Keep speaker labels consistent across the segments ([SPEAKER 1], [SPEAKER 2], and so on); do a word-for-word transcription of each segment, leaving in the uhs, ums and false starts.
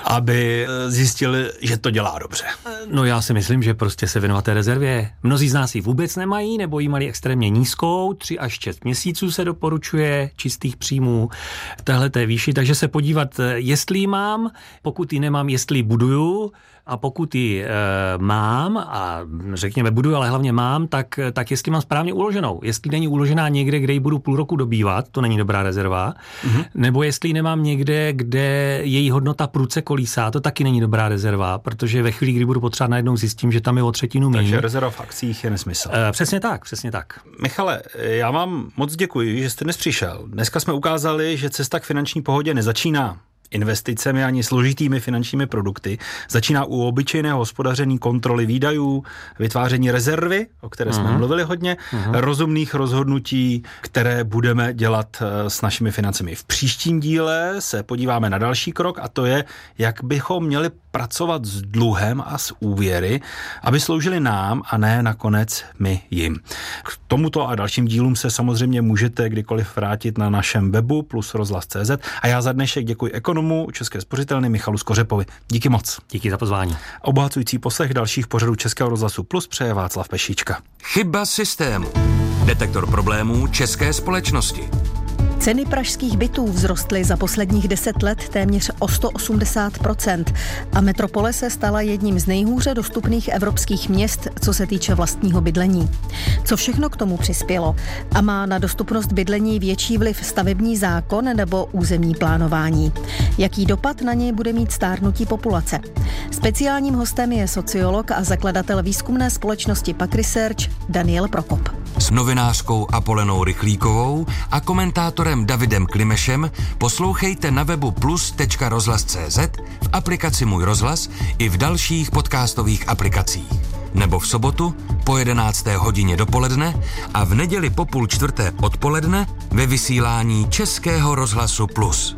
[SPEAKER 1] aby zjistili, že to dělá dobře.
[SPEAKER 2] No já si myslím, že prostě se věnovat té rezervě. Mnozí z nás ji vůbec nemají, nebo ji mají extrémně nízkou, tři až šest měsíců se doporučuje čistých příjmů v téhleté výši, takže se podívat, jestli ji mám, pokud ji nemám, jestli ji buduju, a pokud ji e, mám, a řekněme buduju, ale hlavně mám, tak, tak jestli mám správně uloženou. Jestli není uložená někde, kde ji budu půl roku dobývat, to není dobrá rezerva, mm-hmm. nebo jestli ji nemám někde, kde její hodnota prudce kolísá, to taky není dobrá rezerva, protože ve chvíli, kdy budu potřebovat, najednou zjistím, že tam je o třetinu méně.
[SPEAKER 1] Takže rezerva v akcích je nesmysl.
[SPEAKER 2] E, přesně tak, přesně tak.
[SPEAKER 1] Michale, já vám moc děkuji, že jste dnes přišel. Dneska jsme ukázali, že cesta k finanční pohodě nezačíná investicemi ani složitými finančními produkty. Začíná u obyčejného hospodaření, kontroly výdajů, vytváření rezervy, o které jsme uh-huh. mluvili hodně, uh-huh. rozumných rozhodnutí, které budeme dělat s našimi financemi. V příštím díle se podíváme na další krok, a to je, jak bychom měli pracovat s dluhem a s úvěry, aby sloužili nám a ne nakonec my jim. K tomuto a dalším dílům se samozřejmě můžete kdykoliv vrátit na našem webu plus rozhlas tečka cé zet a já za dnešek děkuji ekonomu České spořitelny Michalu Skořepovi. Díky moc.
[SPEAKER 2] Díky za pozvání.
[SPEAKER 1] Obohacující poslech dalších pořadů Českého rozhlasu Plus přeje Václav Pešíčka.
[SPEAKER 3] Chyba systému. Detektor problémů české společnosti.
[SPEAKER 4] Ceny pražských bytů vzrostly za posledních deset let téměř o sto osmdesát procent a metropole se stala jedním z nejhůře dostupných evropských měst, co se týče vlastního bydlení. Co všechno k tomu přispělo? A má na dostupnost bydlení větší vliv stavební zákon nebo územní plánování? Jaký dopad na něj bude mít stárnutí populace? Speciálním hostem je sociolog a zakladatel výzkumné společnosti Pak Research Daniel Prokop.
[SPEAKER 3] S novinářkou Apolenou Rychlíkovou a komentátorem Davidem Klimešem poslouchejte na webu plus tečka rozhlas tečka cé zet, v aplikaci Můj rozhlas i v dalších podcastových aplikacích. Nebo v sobotu po jedenácté hodině dopoledne a v neděli po půl čtvrté odpoledne ve vysílání Českého rozhlasu Plus.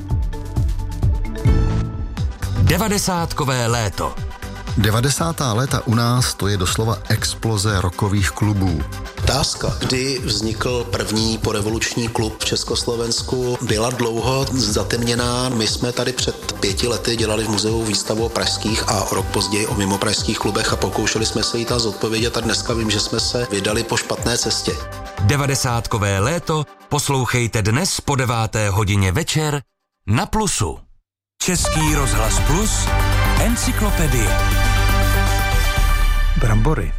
[SPEAKER 3] Devadesátkové léto.
[SPEAKER 5] devadesátá léta u nás to je doslova exploze rockových klubů.
[SPEAKER 6] Otázka, kdy vznikl první porevoluční klub v Československu, byla dlouho zatemněná. My jsme tady před pěti lety dělali v muzeu výstavu o pražských a o rok později o mimopražských klubech a pokoušeli jsme se jí tam zodpovědět a dneska vím, že jsme se vydali po špatné cestě.
[SPEAKER 3] Devadesátkové léto poslouchejte dnes po deváté hodině večer na Plusu. Český rozhlas Plus, encyklopedie.
[SPEAKER 7] Brambory.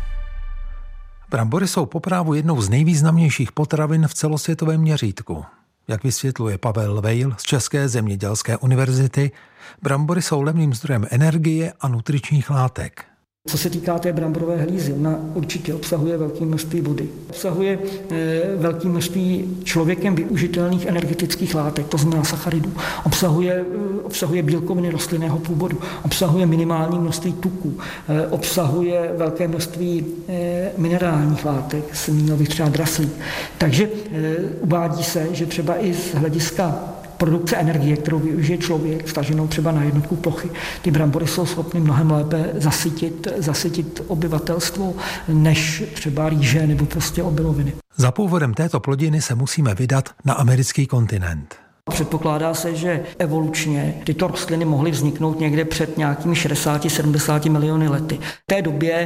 [SPEAKER 7] Brambory jsou po právu jednou z nejvýznamnějších potravin v celosvětovém měřítku. Jak vysvětluje Pavel Vejl z České zemědělské univerzity, brambory jsou levným zdrojem energie a nutričních látek.
[SPEAKER 8] Co se týká té bramborové hlízy, ona určitě obsahuje velké množství vody. Obsahuje e, velké množství člověkem využitelných energetických látek, to znamená sacharidů. Obsahuje, e, obsahuje bílkoviny rostlinného původu. Obsahuje minimální množství tuků. E, obsahuje velké množství e, minerálních látek, zmínil bych třeba draslík. Takže e, uvádí se, že třeba i z hlediska produkce energie, kterou využije člověk, staženou třeba na jednotku plochy. Ty brambory jsou schopny mnohem lépe zasytit, zasytit obyvatelstvo, než třeba rýže nebo prostě obiloviny.
[SPEAKER 7] Za původem této plodiny se musíme vydat na americký kontinent.
[SPEAKER 8] Předpokládá se, že evolučně tyto rostliny mohly vzniknout někde před nějakými šedesáti sedmdesáti miliony lety. V té době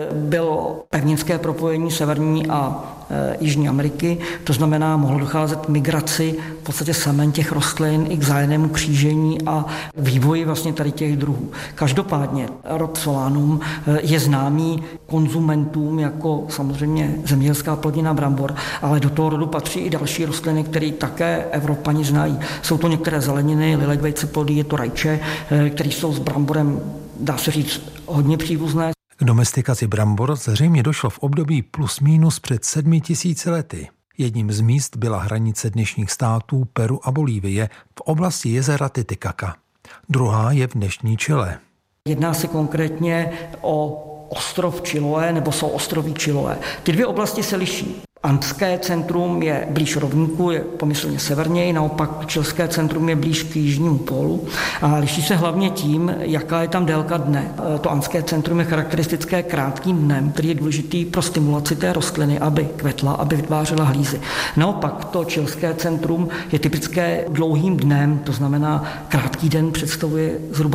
[SPEAKER 8] bylo pevninské propojení Severní a Jižní Ameriky, to znamená, mohlo docházet k migraci v podstatě semen těch rostlin i k vzájemnému křížení a vývoji vlastně tady těch druhů. Každopádně rod Solanum je známý konzumentům jako samozřejmě zemědělská plodina brambor, ale do toho rodu patří i další rostliny, které také Evropani znají. Jsou to některé zeleniny, lilek, vejceplody, je to rajče, které jsou s bramborem, dá se říct, hodně příbuzné.
[SPEAKER 7] K domestikaci brambor zřejmě došlo v období plus minus před sedmi tisíci lety. Jedním z míst byla hranice dnešních států Peru a Bolívie v oblasti jezera Titicaca. Druhá je v dnešní Chile.
[SPEAKER 8] Jedná se konkrétně o ostrov Chiloé nebo jsou ostroví Chiloé. Ty dvě oblasti se liší. Andské centrum je blíž rovníku, je pomyslně severněji, naopak chilské centrum je blíž k jižnímu pólu a liší se hlavně tím, jaká je tam délka dne. To andské centrum je charakteristické krátkým dnem, který je důležitý pro stimulaci té rostliny, aby kvetla, aby vytvářela hlízy. Naopak to chilské centrum je typické dlouhým dnem, to znamená krátký den představuje zhruba